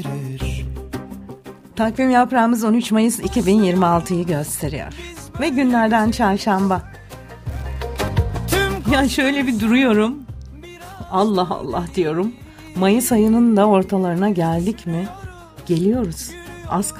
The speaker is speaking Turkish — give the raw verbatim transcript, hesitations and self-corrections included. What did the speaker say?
Takvim yaprağımız on üç Mayıs iki bin yirmi altıyı gösteriyor. Ve günlerden çarşamba. Ya şöyle bir duruyorum. Allah Allah diyorum. Mayıs ayının da ortalarına geldik mi? Geliyoruz. Az